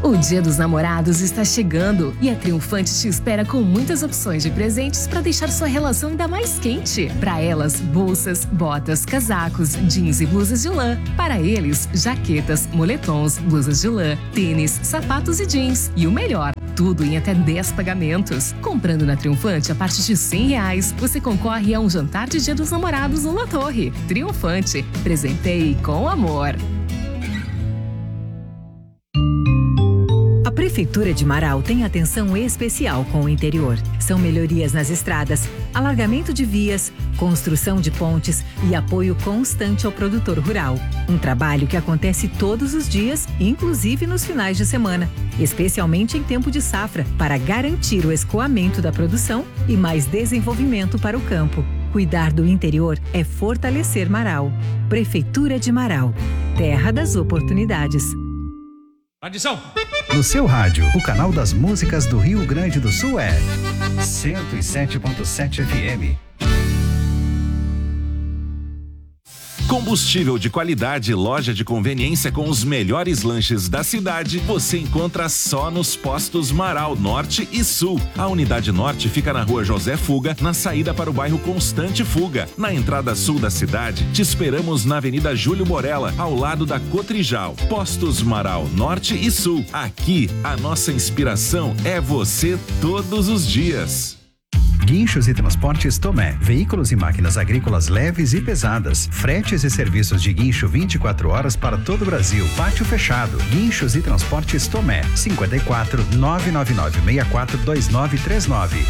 O Dia dos Namorados está chegando e a Triunfante te espera com muitas opções de presentes para deixar sua relação ainda mais quente. Para elas, bolsas, botas, casacos, jeans e blusas de lã. Para eles, jaquetas, moletons, blusas de lã, tênis, sapatos e jeans. E o melhor, tudo em até 10 pagamentos. Comprando na Triunfante a partir de R$100, você concorre a um jantar de Dia dos Namorados no La Torre. Triunfante, presenteie com amor. A Prefeitura de Marau tem atenção especial com o interior. São melhorias nas estradas, alargamento de vias, construção de pontes e apoio constante ao produtor rural. Um trabalho que acontece todos os dias, inclusive nos finais de semana, especialmente em tempo de safra, para garantir o escoamento da produção e mais desenvolvimento para o campo. Cuidar do interior é fortalecer Marau. Prefeitura de Marau. Terra das oportunidades. Adição! No seu rádio, o canal das músicas do Rio Grande do Sul é 107.7 FM. Combustível de qualidade, loja de conveniência com os melhores lanches da cidade, você encontra só nos postos Marau Norte e Sul. A unidade norte fica na rua José Fuga, na saída para o bairro Constante Fuga. Na entrada sul da cidade, te esperamos na Avenida Júlio Borella, ao lado da Cotrijal. Postos Marau Norte e Sul. Aqui, a nossa inspiração é você todos os dias. Guinchos e Transportes Tomé. Veículos e máquinas agrícolas leves e pesadas. Fretes e serviços de guincho 24 horas para todo o Brasil. Pátio fechado. Guinchos e Transportes Tomé. 54 999 64 2939.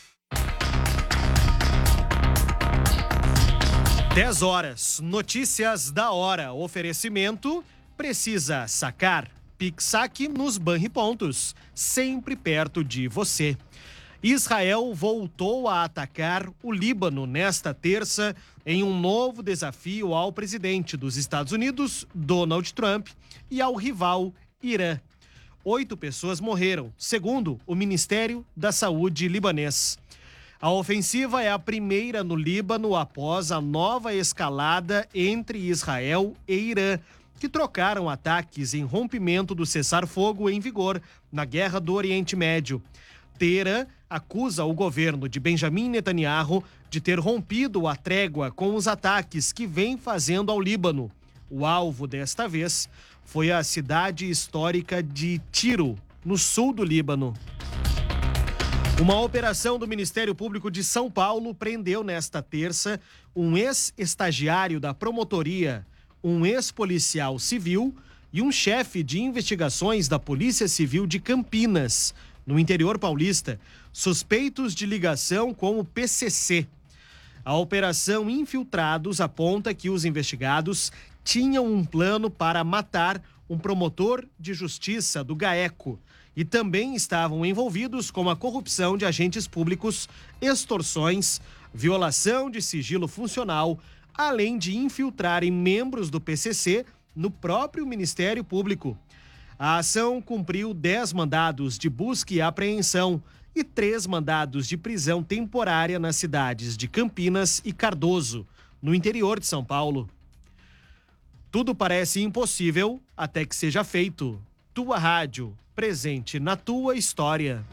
10 horas. Notícias da hora. Oferecimento. Precisa sacar. Pix-saque nos Banripontos. Sempre perto de você. Israel voltou a atacar o Líbano nesta terça em um novo desafio ao presidente dos Estados Unidos, Donald Trump, e ao rival Irã. 8 pessoas morreram, segundo o Ministério da Saúde libanês. A ofensiva é a primeira no Líbano após a nova escalada entre Israel e Irã, que trocaram ataques em rompimento do cessar-fogo em vigor na Guerra do Oriente Médio. Teherã acusa o governo de Benjamin Netanyahu de ter rompido a trégua com os ataques que vem fazendo ao Líbano. O alvo desta vez foi a cidade histórica de Tiro, no sul do Líbano. Uma operação do Ministério Público de São Paulo prendeu nesta terça um ex-estagiário da promotoria, um ex-policial civil e um chefe de investigações da Polícia Civil de Campinas, no interior paulista, suspeitos de ligação com o PCC. A Operação Infiltrados aponta que os investigados tinham um plano para matar um promotor de justiça do GAECO e também estavam envolvidos com a corrupção de agentes públicos, extorsões, violação de sigilo funcional, além de infiltrarem membros do PCC no próprio Ministério Público. A ação cumpriu 10 mandados de busca e apreensão e 3 mandados de prisão temporária nas cidades de Campinas e Cardoso, no interior de São Paulo. Tudo parece impossível até que seja feito. Tua Rádio, presente na tua história.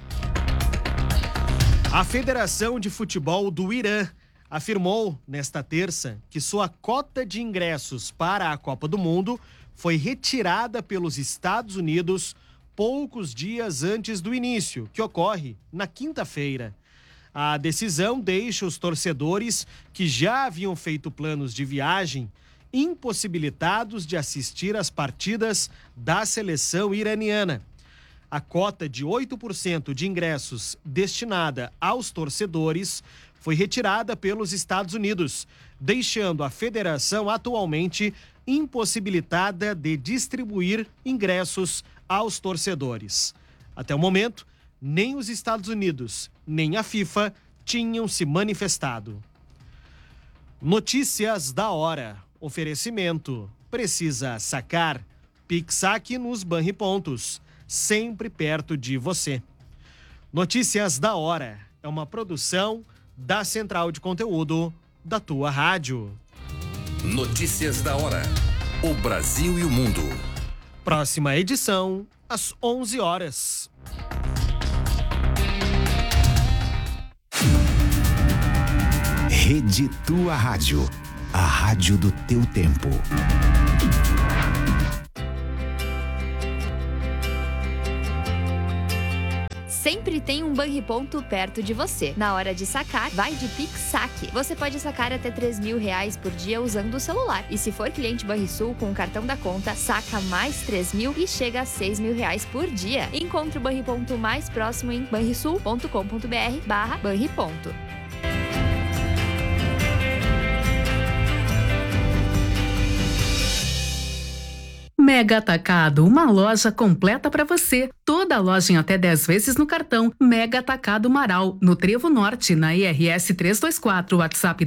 A Federação de Futebol do Irã afirmou nesta terça que sua cota de ingressos para a Copa do Mundo foi retirada pelos Estados Unidos poucos dias antes do início, que ocorre na quinta-feira. A decisão deixa os torcedores que já haviam feito planos de viagem impossibilitados de assistir às partidas da seleção iraniana. A cota de 8% de ingressos destinada aos torcedores foi retirada pelos Estados Unidos, deixando a federação atualmente impossibilitada de distribuir ingressos aos torcedores. Até o momento, nem os Estados Unidos, nem a FIFA tinham se manifestado. Notícias da hora. Oferecimento. Precisa sacar? Pix-saque nos Banripontos. Sempre perto de você. Notícias da hora. É uma produção da Central de Conteúdo da Tua Rádio. Notícias da hora. O Brasil e o mundo. Próxima edição às 11 horas. Rede Tua Rádio, a rádio do teu tempo. Sempre tem um Banriponto perto de você. Na hora de sacar, vai de Pix Saque. Você pode sacar até R$3.000 por dia usando o celular. E se for cliente Banrisul com o cartão da conta, saca mais 3.000 e chega a R$6.000 por dia. Encontre o Banriponto mais próximo em banrisul.com.br/Banriponto. Mega Atacado, uma loja completa para você. Toda loja em até 10 vezes no cartão. Mega Atacado Marau, no Trevo Norte, na IRS 324, WhatsApp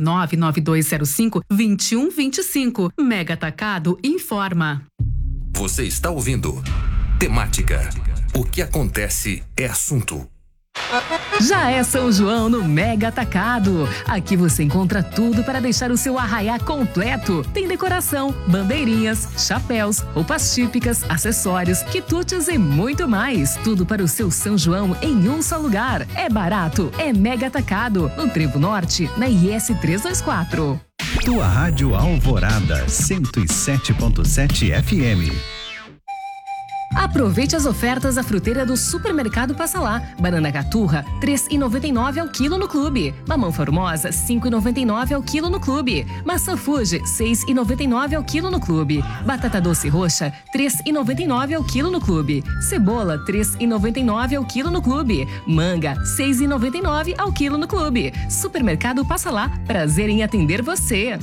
99205-2125. Mega Atacado informa. Você está ouvindo Temática. O que acontece é assunto. Já é São João no Mega Atacado. Aqui você encontra tudo para deixar o seu arraiá completo. Tem decoração, bandeirinhas, chapéus, roupas típicas, acessórios, quitutes e muito mais. Tudo para o seu São João em um só lugar. É barato, é Mega Atacado, no Trevo Norte, na IS 324. Tua Rádio Alvorada, 107.7 FM. Aproveite as ofertas da fruteira do Supermercado Passa Lá. Banana caturra, R$3,99 ao quilo no clube. Mamão formosa, R$5,99 ao quilo no clube. Maçã Fuji, R$6,99 ao quilo no clube. Batata doce roxa, R$3,99 ao quilo no clube. Cebola, R$3,99 ao quilo no clube. Manga, R$6,99 ao quilo no clube. Supermercado Passa Lá, prazer em atender você.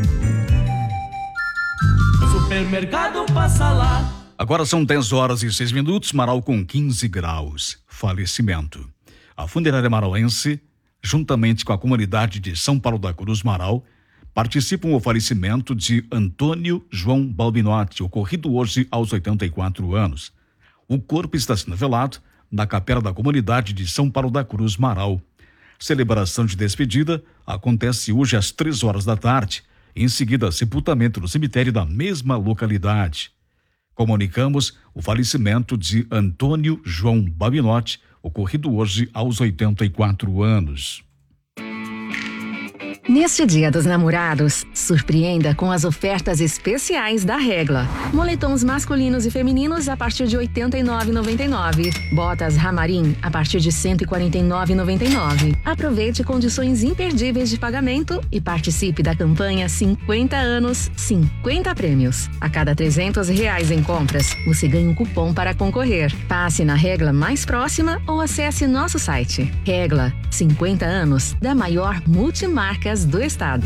Supermercado Passa Lá. Agora são 10h06, Marau com 15 graus. Falecimento. A funerária marauense, juntamente com a comunidade de São Paulo da Cruz Marau, participam do falecimento de Antônio João Balbinotti, ocorrido hoje aos 84 anos. O corpo está sendo velado na capela da comunidade de São Paulo da Cruz Marau. Celebração de despedida acontece hoje às 3h da tarde. Em seguida, sepultamento no cemitério da mesma localidade. Comunicamos o falecimento de Antônio João Balbinotti, ocorrido hoje aos 84 anos. Neste Dia dos Namorados, surpreenda com as ofertas especiais da Regla. Moletons masculinos e femininos a partir de R$ 89,99. Botas Ramarim a partir de R$ 149,99. Aproveite condições imperdíveis de pagamento e participe da campanha 50 anos, 50 prêmios. A cada R$300 em compras, você ganha um cupom para concorrer. Passe na Regla mais próxima ou acesse nosso site. Regla, 50 anos da maior multimarcas do estado.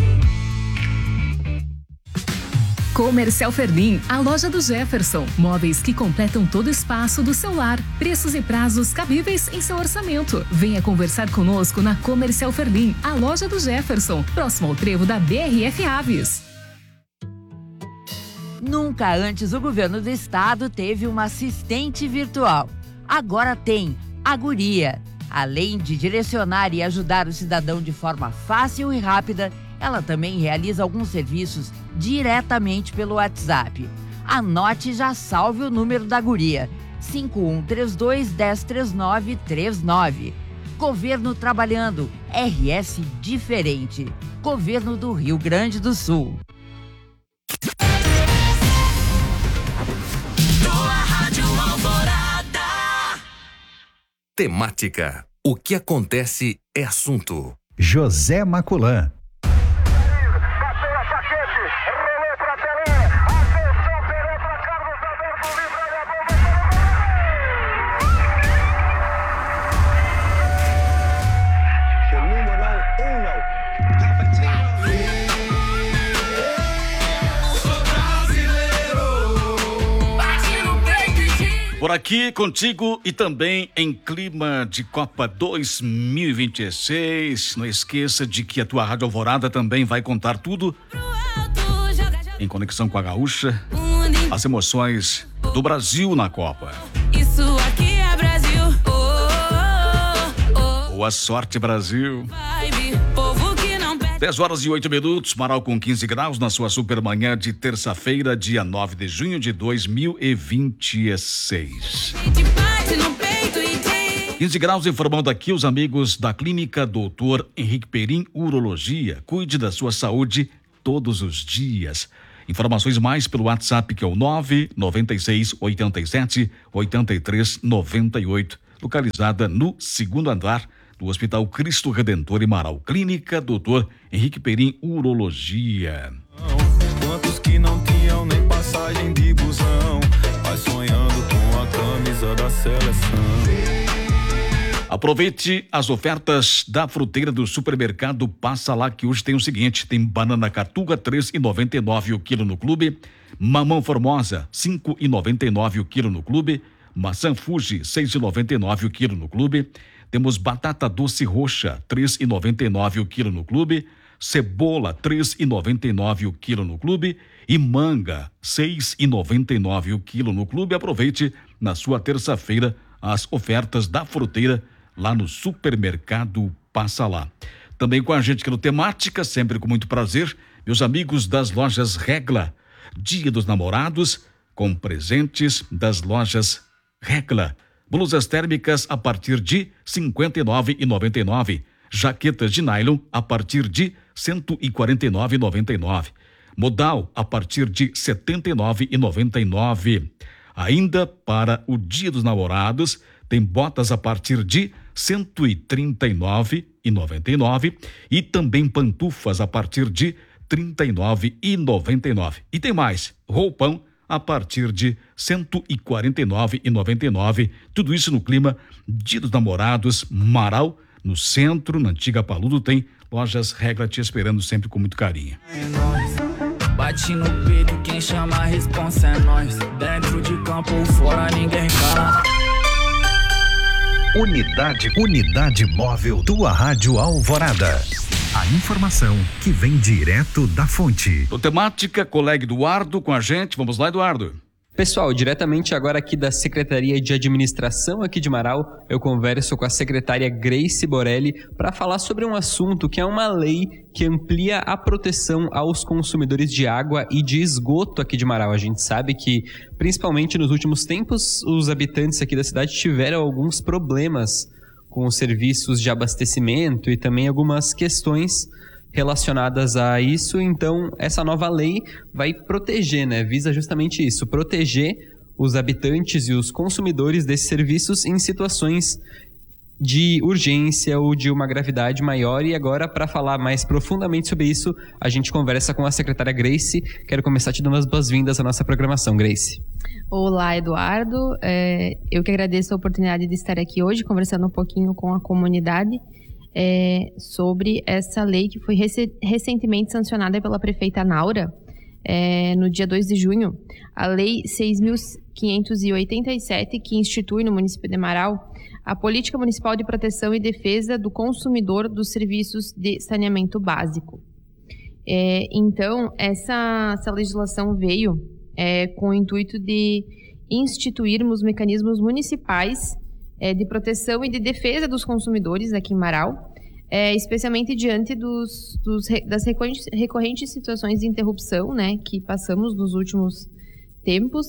Comercial Ferlim, a loja do Jefferson. Móveis que completam todo o espaço do seu lar. Preços e prazos cabíveis em seu orçamento. Venha conversar conosco na Comercial Ferlim, a loja do Jefferson, próximo ao trevo da BRF Aves. Nunca antes o governo do estado teve uma assistente virtual. Agora tem a Guria. Além de direcionar e ajudar o cidadão de forma fácil e rápida, ela também realiza alguns serviços diretamente pelo WhatsApp. Anote e já salve o número da Guria, 5132-103939. Governo trabalhando, RS diferente. Governo do Rio Grande do Sul. Temática. O que acontece é assunto. José Maculã. Por aqui contigo e também em clima de Copa 2026. Não esqueça de que a tua Rádio Alvorada também vai contar tudo em conexão com a Gaúcha, as emoções do Brasil na Copa. Isso aqui é Brasil. Boa sorte, Brasil. Povo que não perde. 10h08, Marau com 15 graus na sua supermanhã de terça-feira, dia 9 de junho de 2026. 15 graus, informando aqui os amigos da Clínica Dr. Henrique Perim Urologia. Cuide da sua saúde todos os dias. Informações mais pelo WhatsApp, que é o 996 87 83 98, localizada no 2º andar do Hospital Cristo Redentor em Marau. Clínica Dr. Henrique Perim Urologia. Quantos que não tinham nem passagem de busão, mas sonhando com a camisa da seleção. Aproveite as ofertas da fruteira do supermercado Passa Lá, que hoje tem o seguinte: tem banana Cartuga 3,99 o quilo no clube, mamão Formosa 5,99 o quilo no clube, maçã Fuji 6,99 o quilo no clube, temos batata doce roxa 3,99 o quilo no clube, cebola 3,99 o quilo no clube e manga 6,99 o quilo no clube. Aproveite na sua terça-feira as ofertas da fruteira lá no supermercado Passa Lá. Também com a gente aqui no Temática, sempre com muito prazer, meus amigos das lojas Regla. Dia dos Namorados, com presentes das lojas Regla. Blusas térmicas a partir de R$ 59,99. Jaquetas de nylon a partir de R$ 149,99. Modal a partir de R$ 79,99. Ainda para o Dia dos Namorados, tem botas a partir de R$ 139,99 e também pantufas a partir de R$ 39,99. E tem mais, roupão a partir de R$ 149,99. Tudo isso no clima Dia dos Namorados, Marau, no centro, na antiga Paludo, tem lojas Regla te esperando sempre com muito carinho. Bate no peito, quem chama a responsa é nós. Dentro de campo ou fora, ninguém cala. Unidade móvel, tua Rádio Alvorada. A informação que vem direto da fonte. O Temática, colega Eduardo com a gente. Vamos lá, Eduardo. Pessoal, diretamente agora aqui da Secretaria de Administração aqui de Marau, eu converso com a secretária Grace Borelli para falar sobre um assunto que é uma lei que amplia a proteção aos consumidores de água e de esgoto aqui de Marau. A gente sabe que, principalmente nos últimos tempos, os habitantes aqui da cidade tiveram alguns problemas com os serviços de abastecimento e também algumas questões relacionadas a isso. Então, essa nova lei vai proteger, visa justamente isso, proteger os habitantes e os consumidores desses serviços em situações de urgência ou de uma gravidade maior. E agora, para falar mais profundamente sobre isso, a gente conversa com a secretária Grace. Quero começar te dando as boas-vindas à nossa programação, Grace. Olá, Eduardo. Eu que agradeço a oportunidade de estar aqui hoje, conversando um pouquinho com a comunidade sobre essa lei que foi recentemente sancionada pela prefeita Naura, no dia 2 de junho, a Lei 6.587, que institui no município de Marau a Política Municipal de Proteção e Defesa do Consumidor dos Serviços de Saneamento Básico. Então, essa legislação veio com o intuito de instituirmos mecanismos municipais de proteção e de defesa dos consumidores aqui em Marau, especialmente diante das recorrentes situações de interrupção, que passamos nos últimos tempos.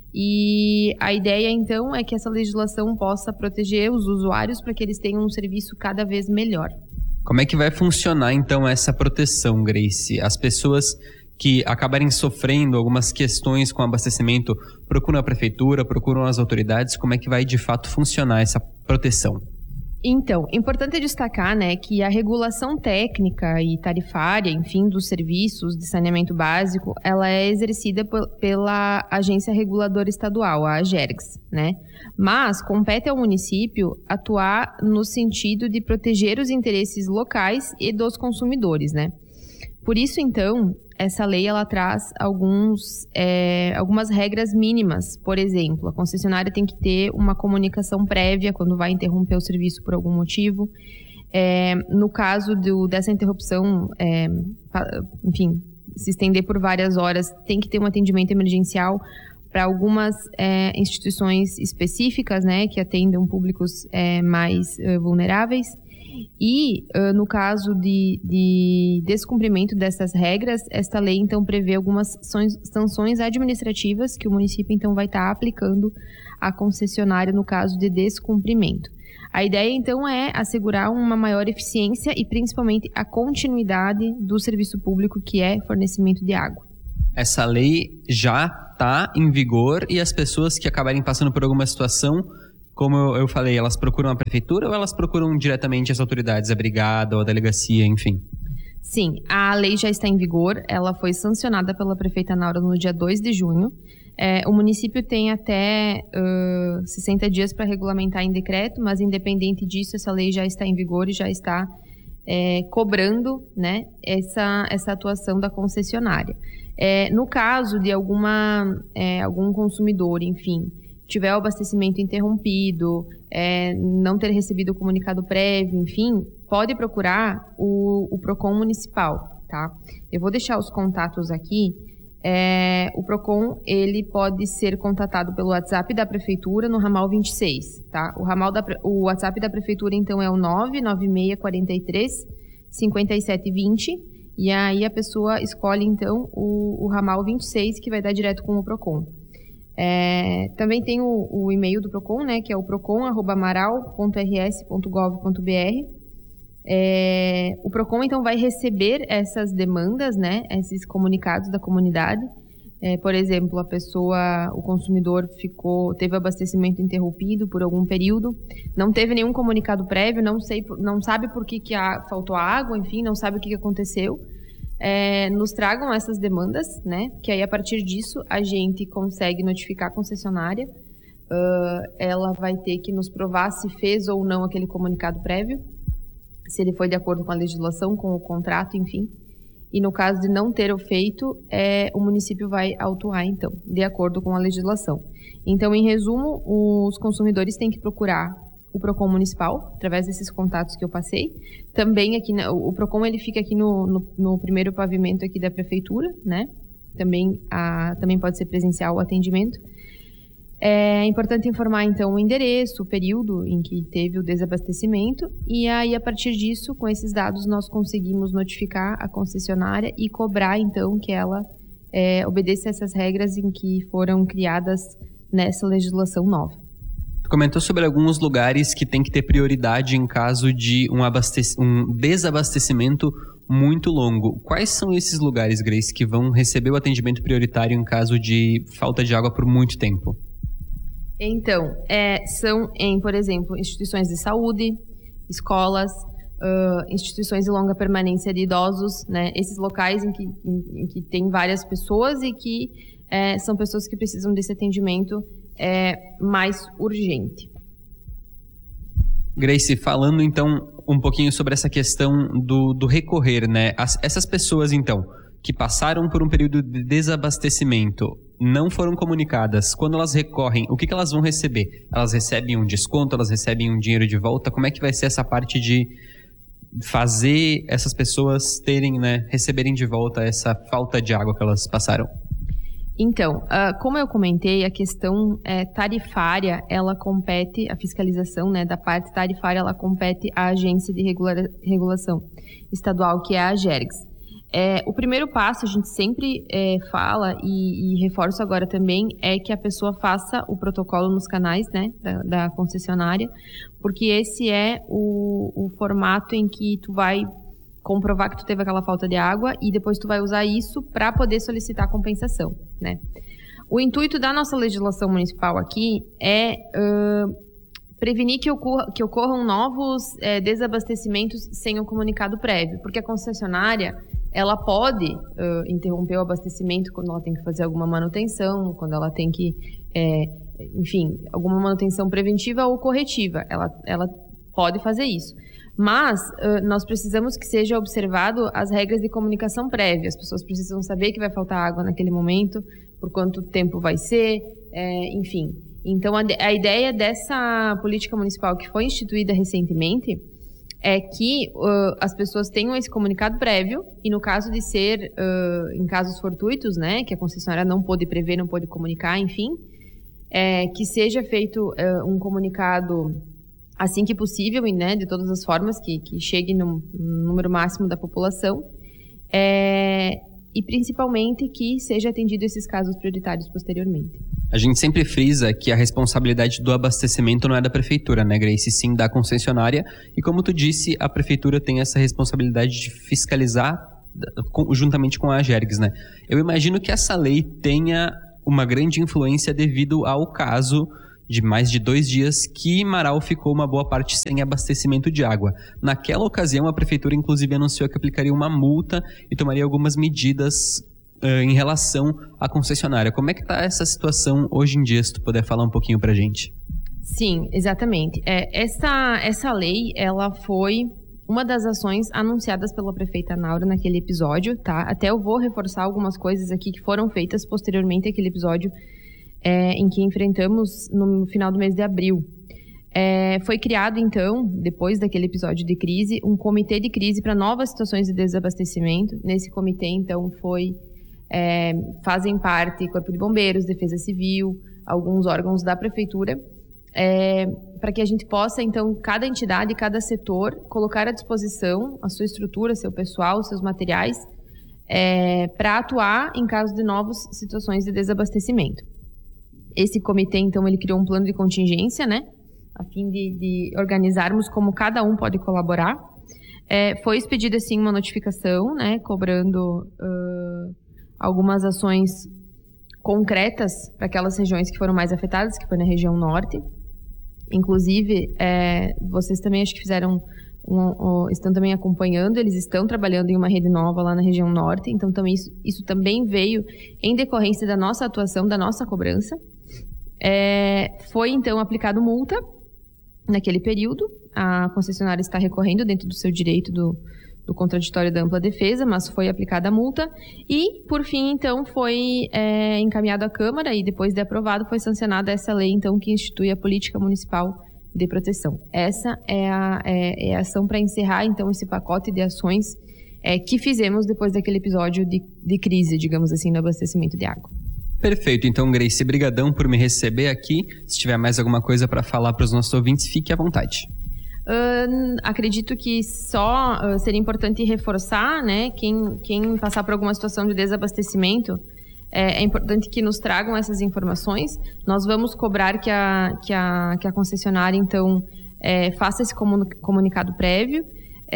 E a ideia, então, é que essa legislação possa proteger os usuários para que eles tenham um serviço cada vez melhor. Como é que vai funcionar, então, essa proteção, Grace? As pessoas que acabarem sofrendo algumas questões com abastecimento procuram a prefeitura, procuram as autoridades. Como é que vai de fato funcionar essa proteção? Então, importante destacar, que a regulação técnica e tarifária, enfim, dos serviços de saneamento básico, ela é exercida pela Agência Reguladora Estadual, a AGERGS, Mas compete ao município atuar no sentido de proteger os interesses locais e dos consumidores, Por isso, então, essa lei ela traz algumas regras mínimas. Por exemplo, a concessionária tem que ter uma comunicação prévia quando vai interromper o serviço por algum motivo. No caso dessa interrupção, se estender por várias horas, tem que ter um atendimento emergencial para algumas instituições específicas, que atendam públicos mais vulneráveis. E, no caso de descumprimento dessas regras, esta lei, então, prevê algumas sanções administrativas que o município, então, vai estar aplicando à concessionária no caso de descumprimento. A ideia, então, é assegurar uma maior eficiência e, principalmente, a continuidade do serviço público, que é fornecimento de água. Essa lei já está em vigor e as pessoas que acabarem passando por alguma situação, como eu falei, elas procuram a prefeitura ou elas procuram diretamente as autoridades, a brigada ou a delegacia, enfim? Sim, a lei já está em vigor, ela foi sancionada pela prefeita Naura no dia 2 de junho. O município tem até 60 dias para regulamentar em decreto, mas independente disso, essa lei já está em vigor e já está cobrando, né, essa atuação da concessionária. No caso de algum consumidor, enfim, tiver o abastecimento interrompido, não ter recebido o comunicado prévio, enfim, pode procurar o PROCON municipal, tá? Eu vou deixar os contatos aqui. O PROCON, ele pode ser contatado pelo WhatsApp da Prefeitura no ramal 26, tá? O WhatsApp da Prefeitura, então, é o 99643 5720, e aí a pessoa escolhe, então, o ramal 26, que vai dar direto com o PROCON. Também tem o e-mail do PROCON, né, que é o procon@amaral.rs.gov.br. O PROCON, então, vai receber essas demandas, né, esses comunicados da comunidade. Por exemplo, o consumidor teve abastecimento interrompido por algum período, não teve nenhum comunicado prévio, não sabe por que faltou água, enfim, não sabe o que aconteceu. Nos tragam essas demandas, né, que aí a partir disso a gente consegue notificar a concessionária. Ela vai ter que nos provar se fez ou não aquele comunicado prévio, se ele foi de acordo com a legislação, com o contrato, enfim. E no caso de não ter o feito, o município vai autuar, então, de acordo com a legislação. Então, em resumo, os consumidores têm que procurar o PROCON municipal, através desses contatos que eu passei. Também aqui, o PROCON, ele fica aqui no primeiro pavimento aqui da prefeitura, né? Também pode ser presencial o atendimento. É importante informar, então, o endereço, o período em que teve o desabastecimento, e aí, a partir disso, com esses dados, nós conseguimos notificar a concessionária e cobrar, então, que ela obedeça essas regras em que foram criadas nessa legislação nova. Tu comentou sobre alguns lugares que tem que ter prioridade em caso de um desabastecimento muito longo. Quais são esses lugares, Grace, que vão receber o atendimento prioritário em caso de falta de água por muito tempo? Então, são por exemplo, instituições de saúde, escolas, instituições de longa permanência de idosos, né? Esses locais em que tem várias pessoas e que são pessoas que precisam desse atendimento mais urgente. Grace, falando então um pouquinho sobre essa questão do recorrer, né? Essas pessoas, então, que passaram por um período de desabastecimento, não foram comunicadas, quando elas recorrem, o que elas vão receber? Elas recebem um desconto, elas recebem um dinheiro de volta? Como é que vai ser essa parte de fazer essas pessoas receberem de volta essa falta de água que elas passaram? Então, como eu comentei, a questão tarifária, ela compete, a fiscalização, né, da parte tarifária, ela compete à agência de regulação estadual, que é a AGERGS. O primeiro passo, a gente sempre fala e reforço agora também, é que a pessoa faça o protocolo nos canais, né, da concessionária, porque esse é o formato em que tu vai comprovar que tu teve aquela falta de água e depois tu vai usar isso para poder solicitar compensação, né? O intuito da nossa legislação municipal aqui é prevenir que ocorram novos desabastecimentos sem o comunicado prévio, porque a concessionária, ela pode interromper o abastecimento quando ela tem que fazer alguma manutenção, quando ela tem que, enfim, alguma manutenção preventiva ou corretiva. Ela pode fazer isso. Mas nós precisamos que seja observado as regras de comunicação prévia. As pessoas precisam saber que vai faltar água naquele momento, por quanto tempo vai ser, enfim. Então, a ideia dessa política municipal que foi instituída recentemente é que as pessoas tenham esse comunicado prévio e, no caso de ser em casos fortuitos, né, que a concessionária não pôde prever, não pôde comunicar, enfim, que seja feito um comunicado assim que possível, né, de todas as formas, que chegue no número máximo da população, e principalmente que seja atendido esses casos prioritários posteriormente. A gente sempre frisa que a responsabilidade do abastecimento não é da prefeitura, né, Grace? Sim, da concessionária. E como tu disse, a prefeitura tem essa responsabilidade de fiscalizar juntamente com a Agergs, né? Eu imagino que essa lei tenha uma grande influência devido ao caso de mais de 2 dias que Marau ficou uma boa parte sem abastecimento de água. Naquela ocasião, a prefeitura inclusive anunciou que aplicaria uma multa e tomaria algumas medidas em relação à concessionária. Como é que está essa situação hoje em dia, se tu puder falar um pouquinho pra gente? Sim, exatamente. Essa lei, ela foi uma das ações anunciadas pela prefeita Naura naquele episódio, tá? Até eu vou reforçar algumas coisas aqui que foram feitas posteriormente àquele episódio em que enfrentamos no final do mês de abril. Foi criado, então, depois daquele episódio de crise, um comitê de crise para novas situações de desabastecimento. Nesse comitê, então, fazem parte Corpo de Bombeiros, Defesa Civil, alguns órgãos da Prefeitura, para que a gente possa, então, cada entidade, cada setor, colocar à disposição a sua estrutura, seu pessoal, seus materiais, para atuar em caso de novas situações de desabastecimento. Esse comitê, então, ele criou um plano de contingência, né, a fim de organizarmos como cada um pode colaborar. Foi expedida, sim, uma notificação, né, cobrando algumas ações concretas para aquelas regiões que foram mais afetadas, que foi na região norte. Inclusive, vocês também acho que estão também acompanhando, eles estão trabalhando em uma rede nova lá na região norte, então também isso também veio em decorrência da nossa atuação, da nossa cobrança. Foi, então, aplicado multa naquele período. A concessionária está recorrendo dentro do seu direito do contraditório da ampla defesa, mas foi aplicada a multa. E, por fim, então, foi encaminhado à Câmara e, depois de aprovado, foi sancionada essa lei, então, que institui a Política Municipal de Proteção. Essa é a ação para encerrar, então, esse pacote de ações que fizemos depois daquele episódio de crise, digamos assim, no abastecimento de água. Perfeito. Então, Grace, brigadão por me receber aqui. Se tiver mais alguma coisa para falar para os nossos ouvintes, fique à vontade. Acredito que só seria importante reforçar, né, quem passar por alguma situação de desabastecimento, é importante que nos tragam essas informações. Nós vamos cobrar que a concessionária, então, faça esse comunicado prévio.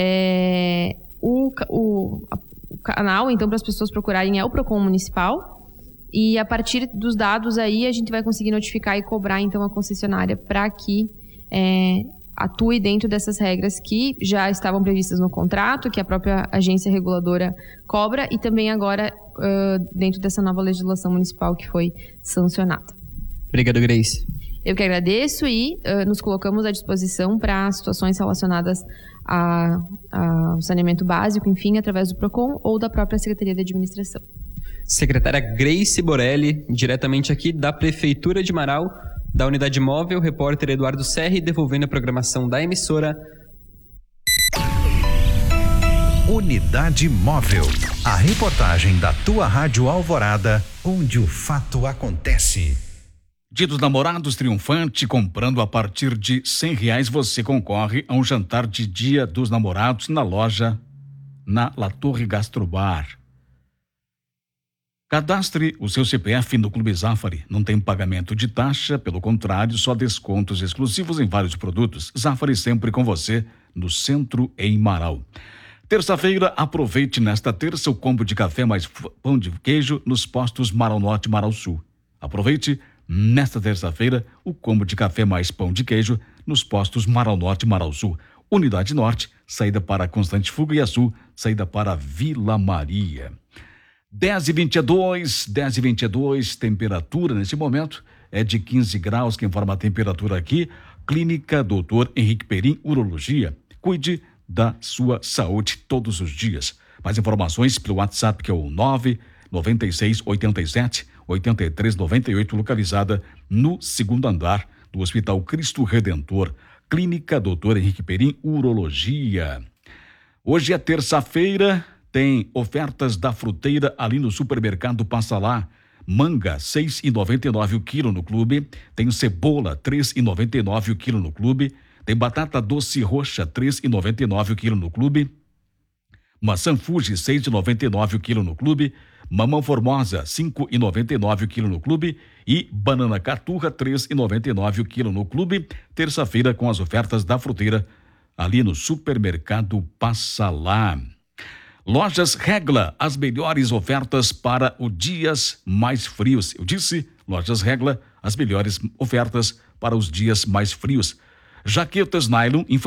O canal, então, para as pessoas procurarem é o Procon Municipal. E a partir dos dados aí, a gente vai conseguir notificar e cobrar, então, a concessionária para que atue dentro dessas regras que já estavam previstas no contrato, que a própria agência reguladora cobra, e também agora dentro dessa nova legislação municipal que foi sancionada. Obrigado, Grace. Eu que agradeço e nos colocamos à disposição para situações relacionadas ao saneamento básico, enfim, através do PROCON ou da própria Secretaria de Administração. Secretária Grace Borelli, diretamente aqui da Prefeitura de Marau, da Unidade Móvel, repórter Eduardo Serri, devolvendo a programação da emissora. Unidade Móvel, a reportagem da tua Rádio Alvorada, onde o fato acontece. Dia dos Namorados triunfante, comprando a partir de R$100 você concorre a um jantar de Dia dos Namorados na loja na La Torre Gastrobar. Cadastre o seu CPF no Clube Zafari. Não tem pagamento de taxa, pelo contrário, só descontos exclusivos em vários produtos. Zafari sempre com você, no centro em Marau. Terça-feira, aproveite nesta terça o combo de café mais pão de queijo nos postos Marau Norte e Marau Sul. Aproveite nesta terça-feira o combo de café mais pão de queijo nos postos Marau Norte e Marau Sul. Unidade Norte, saída para Constante Fuga, e a Sul, saída para Vila Maria. 10h22, temperatura nesse momento é de 15 graus, quem informa a temperatura aqui, Clínica Dr. Henrique Perim, Urologia. Cuide da sua saúde todos os dias. Mais informações pelo WhatsApp, que é o 99687-8398, localizada no 2º andar do Hospital Cristo Redentor, Clínica Dr. Henrique Perim, Urologia. Hoje é terça-feira, tem ofertas da fruteira ali no supermercado Passa Lá. Manga, R$ 6,99 o quilo no clube. Tem cebola, R$ 3,99 o quilo no clube. Tem batata doce roxa, R$ 3,99 o quilo no clube. Maçã Fuji, R$ 6,99 o quilo no clube. Mamão Formosa, R$ 5,99 o quilo no clube. E banana caturra, R$ 3,99 o quilo no clube. Terça-feira com as ofertas da fruteira ali no supermercado Passa Lá. Lojas Regla, as melhores ofertas para os dias mais frios. Eu disse, Lojas Regla, as melhores ofertas para os dias mais frios. Jaquetas nylon